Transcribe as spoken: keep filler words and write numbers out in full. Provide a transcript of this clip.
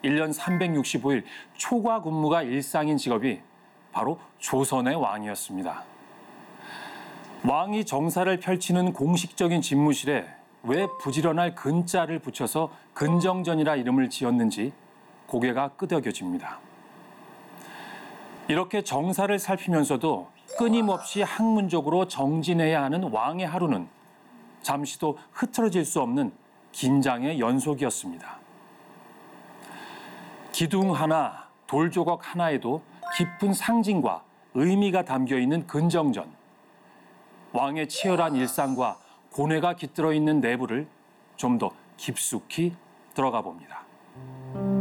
일 년 삼백육십오 일 초과 근무가 일상인 직업이 바로 조선의 왕이었습니다. 왕이 정사를 펼치는 공식적인 집무실에 왜 부지런할 근자를 붙여서 근정전이라 이름을 지었는지 고개가 끄덕여집니다. 이렇게 정사를 살피면서도 끊임없이 학문적으로 정진해야 하는 왕의 하루는 잠시도 흐트러질 수 없는 긴장의 연속이었습니다. 기둥 하나, 돌조각 하나에도 깊은 상징과 의미가 담겨 있는 근정전. 왕의 치열한 일상과 고뇌가 깃들어 있는 내부를 좀 더 깊숙이 들어가 봅니다.